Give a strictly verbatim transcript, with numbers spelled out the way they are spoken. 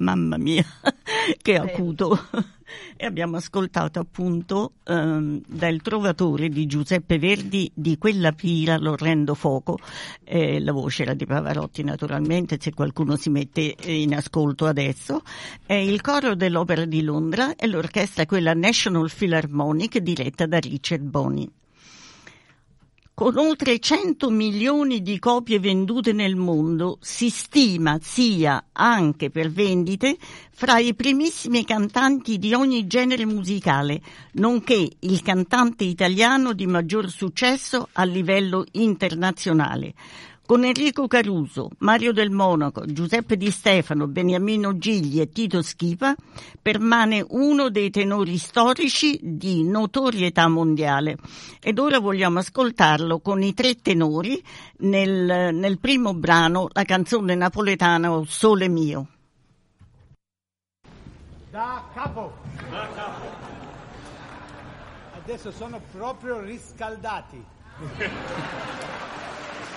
mamma mia, che acuto. E abbiamo ascoltato appunto ehm, dal Trovatore di Giuseppe Verdi, Di quella pira l'orrendo fuoco. Eh, la voce era di Pavarotti naturalmente, se qualcuno si mette in ascolto adesso. È il coro dell'Opera di Londra e l'orchestra quella National Philharmonic diretta da Richard Boni. Con oltre cento milioni di copie vendute nel mondo, si stima sia, anche per vendite, fra i primissimi cantanti di ogni genere musicale, nonché il cantante italiano di maggior successo a livello internazionale. Con Enrico Caruso, Mario Del Monaco, Giuseppe Di Stefano, Beniamino Gigli e Tito Schipa, permane uno dei tenori storici di notorietà mondiale. Ed ora vogliamo ascoltarlo con i tre tenori nel, nel primo brano, la canzone napoletana O Sole Mio. Da capo. Da capo. Adesso sono proprio riscaldati.